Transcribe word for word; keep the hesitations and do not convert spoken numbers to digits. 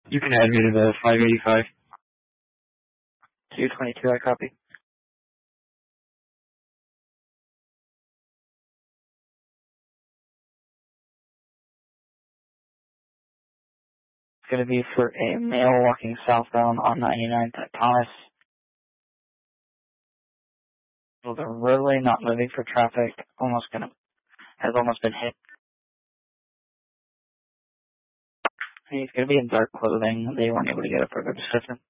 You can add me to the five eighty-five. two twenty-two, I copy. It's going to be for a male walking southbound on ninety-ninth at Thomas. Well, they're really not moving for traffic. Almost gonna, has almost been hit. He's going to be in dark clothing. They weren't able to get a further description.